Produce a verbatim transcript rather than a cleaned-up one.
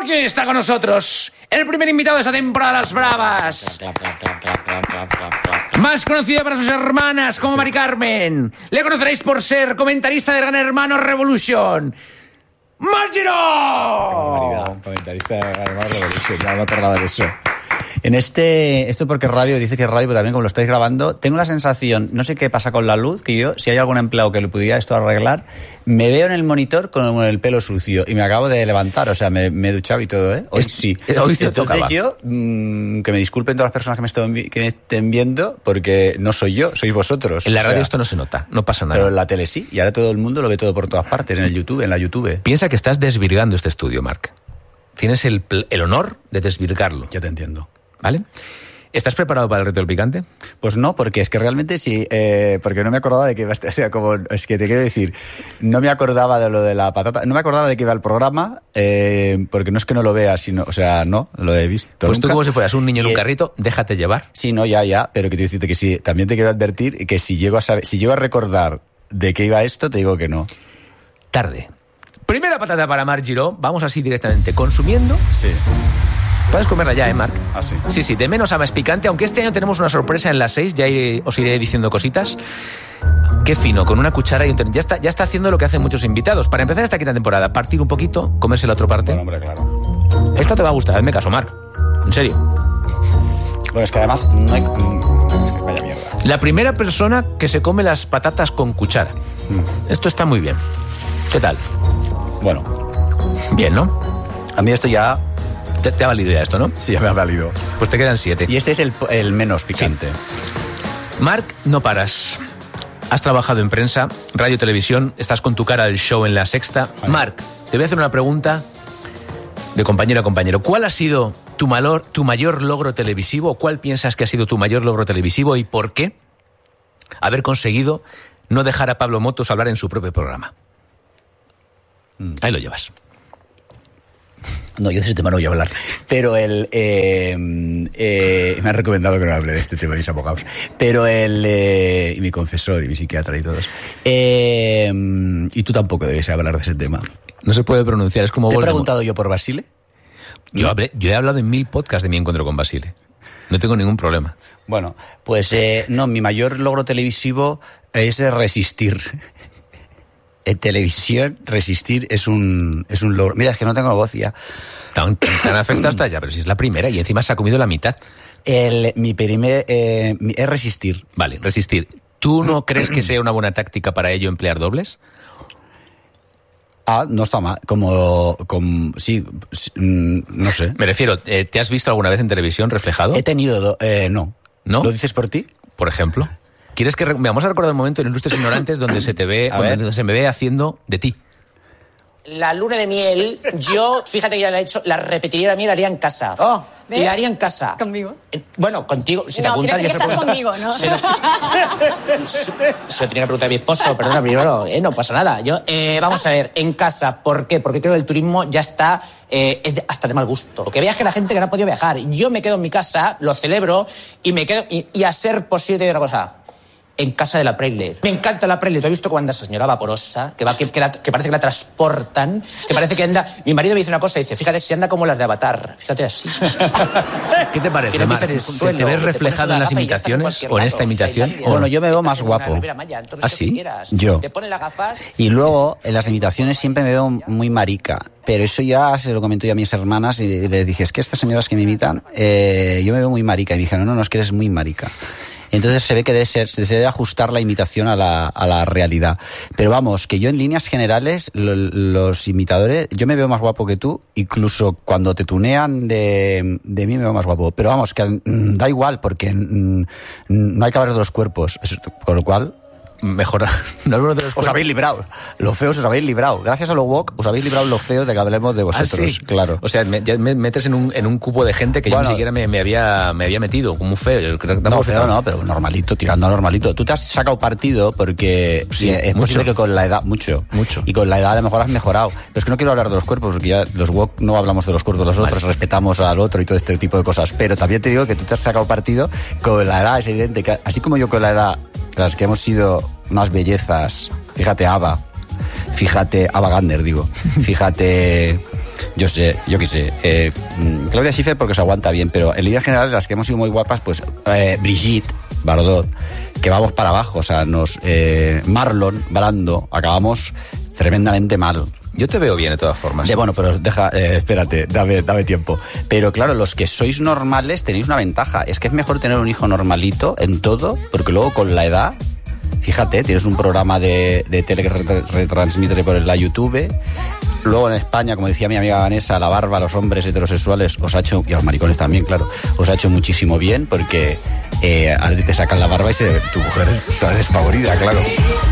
Porque está con nosotros el primer invitado de esta temporada de Las Bravas. Más conocido para sus hermanas como Mari Carmen. Le conoceréis por ser comentarista de Gran Hermano Revolution. ¡Marc Giró! Comentarista de Gran Hermano Revolution, ya me acordaba de eso. En este, esto porque es radio, dice que es radio, pero también como lo estáis grabando, tengo la sensación, no sé qué pasa con la luz, que yo, si hay algún empleado que le pudiera esto arreglar, me veo en el monitor con el pelo sucio y me acabo de levantar, o sea, me, me he duchado y todo, ¿eh? Hoy es, sí. Hoy te Entonces tocaba. yo, mmm, que me disculpen todas las personas que me, estén, que me estén viendo, porque no soy yo, sois vosotros. En la o radio sea, esto no se nota, no pasa nada. Pero en la tele sí, y ahora todo el mundo lo ve todo por todas partes, en el YouTube, en la YouTube. Piensa que estás desvirgando este estudio, Marc. Tienes el, el honor de desvirgarlo. Ya te entiendo. ¿Vale? ¿Estás preparado para el reto del picante? Pues no, porque es que realmente sí, eh, porque no me acordaba de que iba a estar, o sea, como, es que te quiero decir, no me acordaba de lo de la patata, no me acordaba de que iba el programa, eh, porque no es que no lo vea, sino, o sea, no, lo he visto Pues nunca. tú como si fueras un niño en Y, un carrito, déjate llevar. Sí, no, ya, ya, pero que te decirte que sí, también te quiero advertir que si llego a saber, si llego a recordar de qué iba esto, te digo que no. Tarde. Primera patata para Marc Giró, vamos así directamente, consumiendo. Sí. Puedes comerla ya, ¿eh, Marc? Ah, sí. Sí, sí, de menos a más picante, aunque este año tenemos una sorpresa en las seis, ya iré, os iré diciendo cositas. Qué fino, con una cuchara y un tenedor. Ya está, ya está haciendo lo que hacen muchos invitados. Para empezar esta quinta temporada, partir un poquito, comerse la otra parte. Bueno, hombre, claro. Esto te va a gustar, hazme caso, Marc. En serio. Bueno, es que además no hay... Vaya mierda. La primera persona que se come las patatas con cuchara. Mm. Esto está muy bien. ¿Qué tal? Bueno. Bien, ¿no? A mí esto ya... Te, te ha valido ya esto, ¿no? Sí, ya me ha valido. Pues te quedan siete. Y este es el, el menos picante. Sí. Marc, no paras. Has trabajado en prensa, radio, televisión, estás con tu cara al show en La Sexta. Vale. Marc, te voy a hacer una pregunta de compañero a compañero. ¿Cuál ha sido tu, malor, tu mayor logro televisivo? ¿Cuál piensas que ha sido tu mayor logro televisivo y por qué haber conseguido no dejar a Pablo Motos hablar en su propio programa? Mm. Ahí lo llevas. No, yo de ese tema no voy a hablar. Pero el... Eh, eh, me han recomendado que no hable de este tema mis abogados. Pero el... Eh, y mi confesor y mi psiquiatra y todos. Eh, y tú tampoco debes hablar de ese tema. No se puede pronunciar, es como... ¿Te he Voldemort. preguntado yo por Basile? Yo, hablé, yo he hablado en mil podcasts de mi encuentro con Basile. No tengo ningún problema. Bueno, pues eh, no, mi mayor logro televisivo es resistir. En televisión, resistir es un, es un logro. Mira, es que no tengo voz ya. Tan, tan afectado hasta ya, pero si es la primera y encima se ha comido la mitad. El, mi primer eh, mi, es resistir. Vale, resistir. ¿Tú no crees que sea una buena táctica para ello emplear dobles? Ah, no está mal. Como, como sí, no sé. Me refiero, eh, ¿te has visto alguna vez en televisión reflejado? He tenido, do, eh, no. ¿No? ¿Lo dices por ti? Por ejemplo. ¿Quieres que... Re- Vamos a recordar un momento en Ilustres Ignorantes donde se te ve, donde se me ve haciendo de ti. La luna de miel, yo, fíjate que ya la he hecho, la repetiría la miel, la haría en casa. Oh, ¿ves? La haría en casa. ¿Conmigo? Eh, bueno, contigo, si te No, apuntas... quiero decir que ya se estás pregunta. conmigo, ¿no? Se lo, se, se lo tenía que preguntar a mi esposo, perdona, primero, eh, no pasa nada. Yo, eh, vamos a ver, en casa, ¿por qué? Porque creo que el turismo ya está, eh, es de, hasta de mal gusto. Que viaje la gente que no ha podido viajar. Yo me quedo en mi casa, lo celebro, y me quedo, y, y a ser posible te digo una cosa... En casa de la Preyle. Me encanta la Preyle. ¿Tú has visto cómo anda esa señora vaporosa? Que, va, que, que, la, que parece que la transportan. Que parece que anda... Mi marido me dice una cosa y dice, fíjate si anda como las de Avatar. Fíjate así. ¿Qué te parece, Que no Marc? pisa en el ¿Te, suelo, te ves que te reflejado pones en las una gafa y ya estás en imitaciones cualquier o en lado, esta imitación? Tailandia. Bueno, yo me veo más Estás en una guapo. Ribera Maya, entonces, ¿Ah, ¿qué sí? quieras? Yo. Te pones las gafas... Y luego, en las imitaciones siempre me veo muy marica. Pero eso ya se lo comento yo a mis hermanas y les dije, es que estas señoras que me imitan, eh, yo me veo muy marica. Y me dijeron, no, no, es que eres muy marica. Entonces se ve que debe ser, se debe ajustar la imitación a la, a la realidad. Pero vamos, que yo en líneas generales, lo, los imitadores, yo me veo más guapo que tú, incluso cuando te tunean de, de mí me veo más guapo. Pero vamos, que mm, da igual, porque mm, no hay que hablar de los cuerpos. Con lo cual... Mejor, no hablo de los Os cuerpos. habéis librado. Los feos os habéis librado. Gracias a lo woke os habéis librado lo feo de que hablemos de vosotros. Ah, sí. Claro. O sea, me, ya me metes en un, en un cubo de gente que Bueno, yo ni siquiera me, me, había, me había metido, como un feo. Yo creo que No, tampoco- feo no, pero normalito, tirando a normalito. Tú te has sacado partido porque Sí, sí, es mucho. posible que con la edad, mucho, Mucho. y con la edad a lo mejor has mejorado. Pero es que no quiero hablar de los cuerpos, porque ya los woke no hablamos de los cuerpos de los otros, Vale. respetamos al otro y todo este tipo de cosas. Pero también te digo que tú te has sacado partido con la edad, es evidente que así como yo con la edad, las que hemos sido más bellezas, fíjate Ava, fíjate Ava Gardner, digo, fíjate Yo sé, yo qué sé. Eh, Claudia Schiffer porque se aguanta bien, pero en línea general las que hemos sido muy guapas, pues eh, Brigitte Bardot, que vamos para abajo, o sea, nos eh, Marlon Brando, acabamos tremendamente mal. Yo te veo bien de todas formas. De, bueno, pero deja, eh, espérate, dame, dame tiempo. Pero claro, los que sois normales tenéis una ventaja. Es que es mejor tener un hijo normalito en todo, porque luego con la edad, fíjate, tienes un programa de, de tele que retransmite por la YouTube. Luego en España, como decía mi amiga Vanessa, la barba a los hombres heterosexuales os ha hecho, y a los maricones también, claro, os ha hecho muchísimo bien, porque eh, a ti te sacan la barba y se, tu mujer está despavorida, claro.